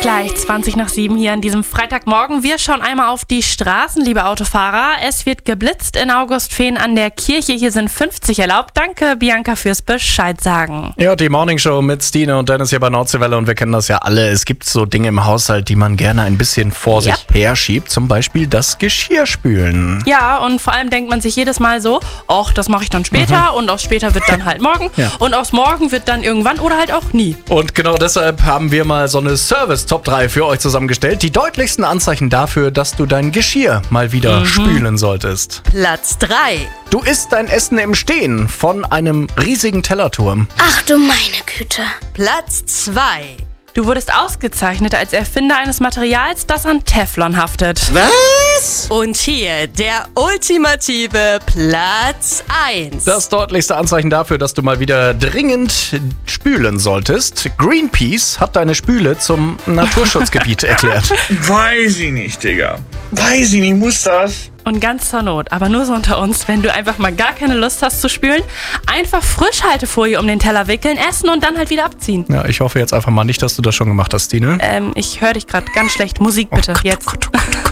gleich 7:20 hier an diesem Freitagmorgen. Wir schauen einmal auf die Straßen, liebe Autofahrer. Es wird geblitzt in Augustfehn an der Kirche. Hier sind 50 erlaubt. Danke, Bianca, fürs Bescheid sagen. Ja, die Morningshow mit Stine und Dennis hier bei Nordseewelle und wir kennen das ja alle. Es gibt so Dinge im Haushalt, die man gerne ein bisschen vor sich herschiebt. Zum Beispiel das Geschirrspülen. Ja, und vor allem denkt man sich jedes Mal so, ach, das mache ich dann später und aus später wird dann halt morgen und aus morgen wird dann irgendwann oder halt auch nie. Und genau deshalb haben wir mal so eine Service-Top 3 für euch zusammengestellt. Die deutlichsten Anzeichen dafür, dass du dein Geschirr mal wieder spülen solltest. Platz 3. Du isst dein Essen im Stehen von einem riesigen Tellerturm. Ach du meine Güte. Platz 2. Du wurdest ausgezeichnet als Erfinder eines Materials, das an Teflon haftet. Was? Und hier der ultimative Platz 1. Das deutlichste Anzeichen dafür, dass du mal wieder dringend spülen solltest. Greenpeace hat deine Spüle zum Naturschutzgebiet erklärt. Weiß ich nicht, Digga. Weiß ich nicht, muss das? Und ganz zur Not, aber nur so unter uns, wenn du einfach mal gar keine Lust hast zu spülen, einfach Frischhaltefolie um den Teller wickeln, essen und dann halt wieder abziehen. Ja, ich hoffe jetzt einfach mal nicht, dass du das schon gemacht hast, Stine. Ich höre dich gerade ganz schlecht. Musik bitte, jetzt.